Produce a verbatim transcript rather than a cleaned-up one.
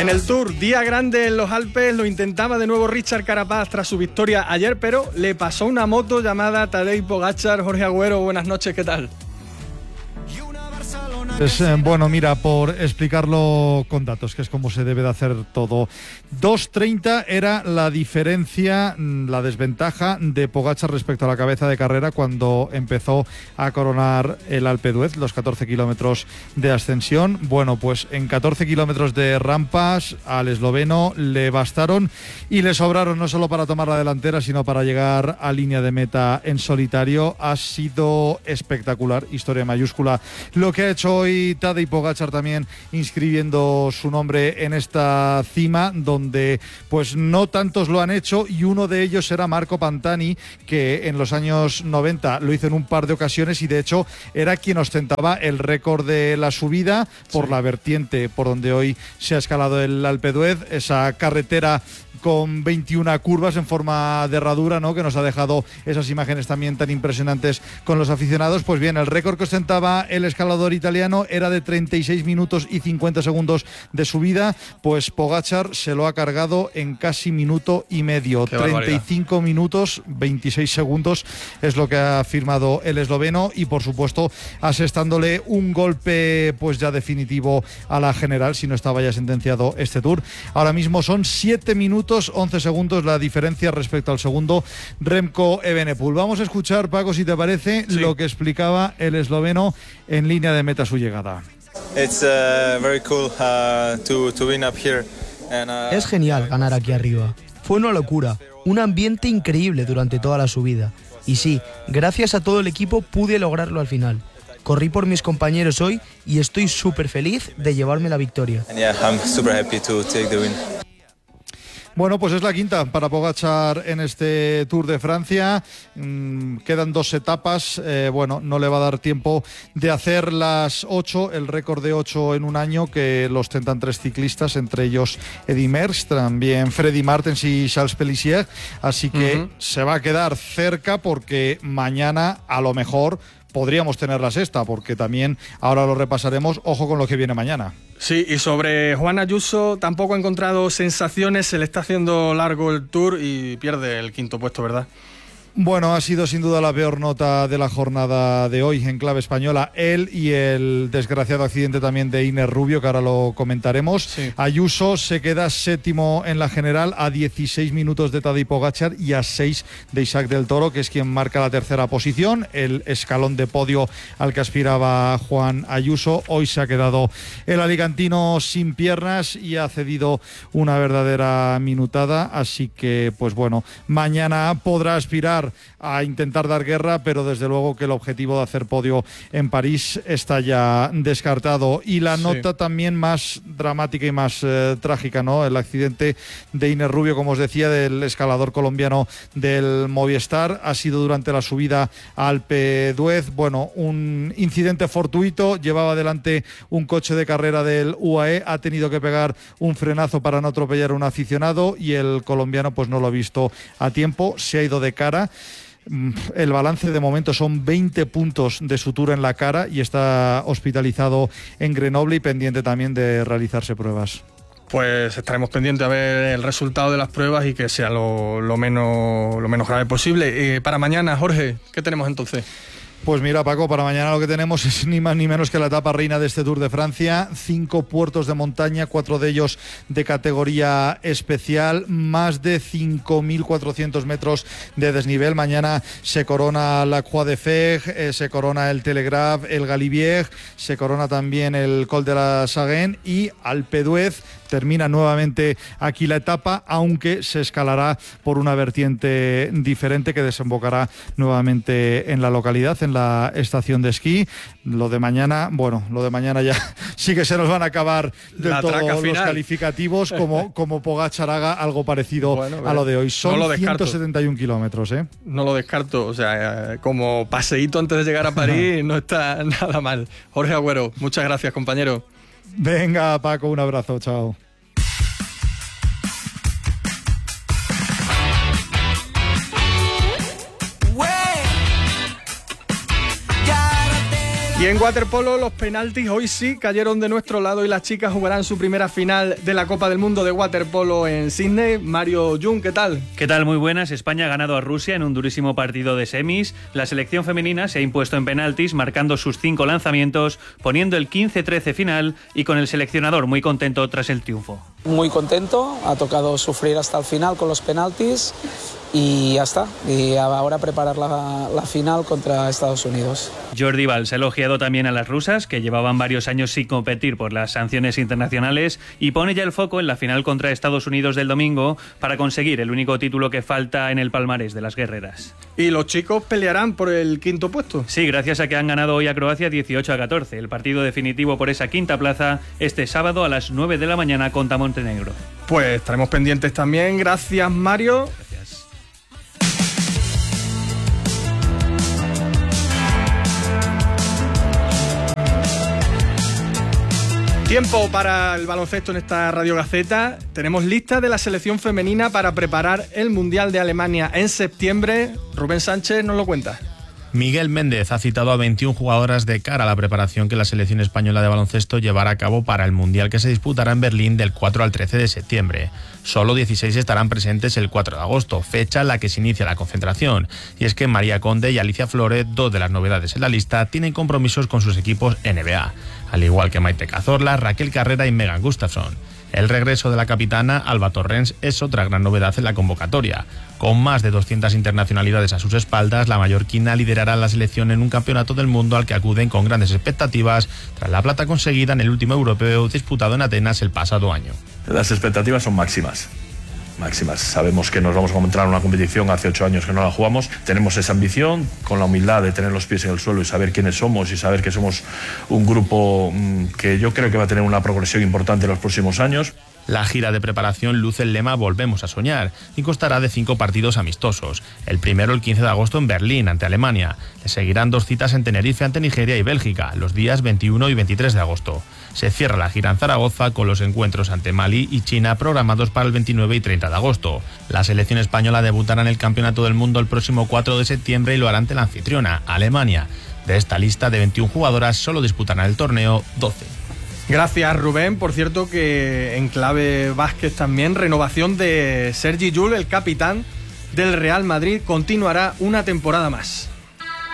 En el Tour, día grande en los Alpes, lo intentaba de nuevo Richard Carapaz tras su victoria ayer, pero le pasó una moto llamada Tadej Pogačar. Jorge Agüero, buenas noches, ¿qué tal? Pues, eh, bueno, mira, por explicarlo con datos, que es como se debe de hacer todo. dos treinta era la diferencia, la desventaja de Pogačar respecto a la cabeza de carrera cuando empezó a coronar el Alpe d'Huez, los catorce kilómetros de ascensión. Bueno, pues en catorce kilómetros de rampas al esloveno le bastaron y le sobraron no solo para tomar la delantera, sino para llegar a línea de meta en solitario. Ha sido espectacular, historia mayúscula, lo que ha hecho hoy Tadej Pogačar, también inscribiendo su nombre en esta cima, donde pues no tantos lo han hecho, y uno de ellos era Marco Pantani, que en los años noventa lo hizo en un par de ocasiones y de hecho era quien ostentaba el récord de la subida por sí. la vertiente por donde hoy se ha escalado el Alpe d'Huez, esa carretera con veintiuna curvas en forma de herradura, ¿no?, que nos ha dejado esas imágenes también tan impresionantes con los aficionados. Pues bien, el récord que ostentaba el escalador italiano era de treinta y seis minutos y cincuenta segundos de subida, pues Pogačar se lo ha cargado en casi minuto y medio. Qué treinta y cinco barbaridad. minutos, veintiséis segundos es lo que ha firmado el esloveno, y por supuesto asestándole un golpe pues ya definitivo a la general, si no estaba ya sentenciado este Tour. Ahora mismo son siete minutos once segundos la diferencia respecto al segundo, Remco Evenepoel. Vamos a escuchar, Paco, si te parece, sí. lo que explicaba el esloveno en línea de meta su llegada. It's, uh, very cool, uh, to, to win up here. And, uh, es genial ganar aquí arriba. Fue una locura, un ambiente increíble durante toda la subida. Y sí, gracias a todo el equipo pude lograrlo al final. Corrí por mis compañeros hoy y estoy súper feliz de llevarme la victoria. And yeah, I'm super happy to take the win. Bueno, pues es la quinta para Pogačar en este Tour de Francia. Mm, quedan dos etapas. Eh, bueno, no le va a dar tiempo de hacer las ocho, el récord de ocho en un año que lo ostentan tres ciclistas, entre ellos Eddy Merckx, también Freddy Martens y Charles Pélissier. Así que uh-huh. se va a quedar cerca, porque mañana a lo mejor podríamos tener la sexta, porque también ahora lo repasaremos. Ojo con lo que viene mañana. Sí, y sobre Juan Ayuso tampoco ha encontrado sensaciones, se le está haciendo largo el Tour y pierde el quinto puesto, ¿verdad? Bueno, ha sido sin duda la peor nota de la jornada de hoy en clave española. Él y el desgraciado accidente también de Iner Rubio, que ahora lo comentaremos. Sí. Ayuso se queda séptimo en la general, a dieciséis minutos de Tadej Pogačar y a seis de Isaac del Toro, que es quien marca la tercera posición, el escalón de podio al que aspiraba Juan Ayuso. Hoy se ha quedado el alicantino sin piernas y ha cedido una verdadera minutada, así que pues bueno, mañana podrá aspirar a intentar dar guerra, pero desde luego que el objetivo de hacer podio en París está ya descartado. Y la sí. nota también más dramática y más eh, trágica, ¿no? El accidente de Iner Rubio, como os decía, del escalador colombiano del Movistar, ha sido durante la subida a Alpe d'Huez. Bueno, un incidente fortuito, llevaba delante un coche de carrera del U A E, ha tenido que pegar un frenazo para no atropellar a un aficionado y el colombiano pues no lo ha visto a tiempo, se ha ido de cara. El balance de momento son veinte puntos de sutura en la cara y está hospitalizado en Grenoble y pendiente también de realizarse pruebas. Pues estaremos pendientes a ver el resultado de las pruebas y que sea lo, lo, menos, lo menos grave posible. Eh, para mañana, Jorge, ¿qué tenemos entonces? Pues mira, Paco, para mañana lo que tenemos es ni más ni menos que la etapa reina de este Tour de Francia. Cinco puertos de montaña, cuatro de ellos de categoría especial, más de cinco mil cuatrocientos metros de desnivel. Mañana se corona la Croix de Fer, eh, se corona el Telegraph, el Galibier, se corona también el Col de la Saguen y Alpe d'Huez. Termina nuevamente aquí la etapa, aunque se escalará por una vertiente diferente que desembocará nuevamente en la localidad, en la estación de esquí. Lo de mañana, bueno, lo de mañana ya sí que se nos van a acabar del todo los calificativos, como, como Pogačar haga algo parecido bueno, a lo de hoy. Son no ciento setenta y un kilómetros, ¿eh? No lo descarto, o sea, como paseíto antes de llegar a París no está nada mal. Jorge Agüero, muchas gracias, compañero. Venga, Paco, un abrazo, chao. Y en waterpolo los penaltis hoy sí cayeron de nuestro lado y las chicas jugarán su primera final de la Copa del Mundo de waterpolo en Sydney. Mario Jung, ¿qué tal? ¿Qué tal? Muy buenas. España ha ganado a Rusia en un durísimo partido de semis. La selección femenina se ha impuesto en penaltis, marcando sus cinco lanzamientos, poniendo el quince trece final y con el seleccionador muy contento tras el triunfo. Muy contento, ha tocado sufrir hasta el final con los penaltis y ya está. Y ahora preparar la, la final contra Estados Unidos. Jordi Valls ha elogiado también a las rusas, que llevaban varios años sin competir por las sanciones internacionales, y pone ya el foco en la final contra Estados Unidos del domingo para conseguir el único título que falta en el palmarés de las guerreras. ¿Y los chicos pelearán por el quinto puesto? Sí, gracias a que han ganado hoy a Croacia dieciocho a catorce. El partido definitivo por esa quinta plaza este sábado a las nueve de la mañana contra Montenegro. Pues estaremos pendientes también. Gracias, Mario. Gracias. Tiempo para el baloncesto en esta Radio Gaceta. Tenemos lista de la selección femenina para preparar el Mundial de Alemania en septiembre. Rubén Sánchez nos lo cuenta. Miguel Méndez ha citado a veintiuna jugadoras de cara a la preparación que la selección española de baloncesto llevará a cabo para el Mundial que se disputará en Berlín del cuatro al trece de septiembre. Solo dieciséis estarán presentes el cuatro de agosto, fecha en la que se inicia la concentración. Y es que María Conde y Alicia Flores, dos de las novedades en la lista, tienen compromisos con sus equipos N B A, al igual que Maite Cazorla, Raquel Carrera y Megan Gustafsson. El regreso de la capitana Alba Torrens es otra gran novedad en la convocatoria. Con más de doscientas internacionalidades a sus espaldas, la mallorquina liderará la selección en un campeonato del mundo al que acuden con grandes expectativas tras la plata conseguida en el último europeo disputado en Atenas el pasado año. Las expectativas son máximas. máximas. Sabemos que nos vamos a encontrar en una competición, hace ocho años que no la jugamos. Tenemos esa ambición, con la humildad de tener los pies en el suelo y saber quiénes somos y saber que somos un grupo que yo creo que va a tener una progresión importante en los próximos años. La gira de preparación luce el lema Volvemos a soñar y constará de cinco partidos amistosos. El primero el quince de agosto en Berlín ante Alemania. Le seguirán dos citas en Tenerife ante Nigeria y Bélgica, los días veintiuno y veintitrés de agosto. Se cierra la gira en Zaragoza con los encuentros ante Malí y China programados para el veintinueve y treinta de agosto. La selección española debutará en el Campeonato del Mundo el próximo cuatro de septiembre y lo hará ante la anfitriona, Alemania. De esta lista de veintiuna jugadoras solo disputarán el torneo doce. Gracias, Rubén. Por cierto que en clave básquet también, renovación de Sergi Llull, el capitán del Real Madrid, continuará una temporada más.